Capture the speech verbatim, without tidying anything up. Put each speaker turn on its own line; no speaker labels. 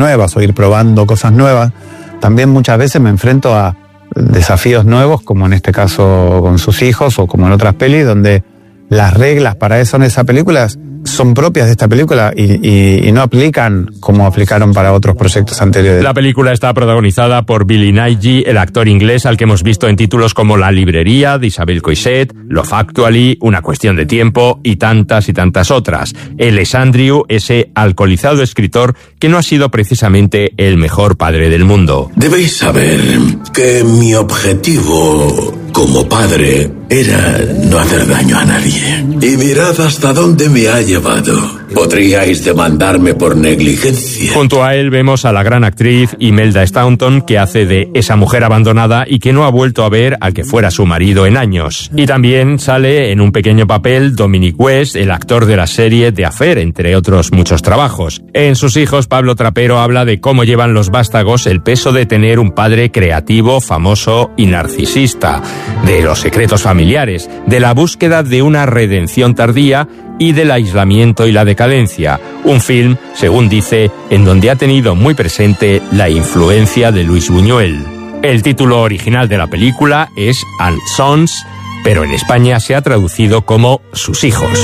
nuevas o ir probando cosas nuevas. También muchas veces me enfrento a desafíos nuevos, como en este caso con sus hijos o como en otras pelis, donde las reglas para eso en esa película son propias de esta película y, y, y no aplican como aplicaron para otros proyectos anteriores.
La película está protagonizada por Billy Nighy, el actor inglés al que hemos visto en títulos como La librería, de Isabel Coixet, Love Actually, Una cuestión de tiempo y tantas y tantas otras. Él es Andrew, ese alcoholizado escritor que no ha sido precisamente el mejor padre del mundo.
Debéis saber que mi objetivo como padre era no hacer daño a nadie. Y mirad hasta dónde me ha llevado. Podríais demandarme por negligencia.
Junto a él vemos a la gran actriz Imelda Staunton, que hace de esa mujer abandonada y que no ha vuelto a ver al que fuera su marido en años. Y también sale en un pequeño papel Dominic West, el actor de la serie The Affair, entre otros muchos trabajos. En Sus hijos, Pablo Trapero habla de cómo llevan los vástagos el peso de tener un padre creativo, famoso y narcisista, de los secretos familiares, de la búsqueda de una redención tardía y del aislamiento y la decadencia. Un film, según dice, en donde ha tenido muy presente la influencia de Luis Buñuel. El título original de la película es And Sons, pero en España se ha traducido como Sus hijos.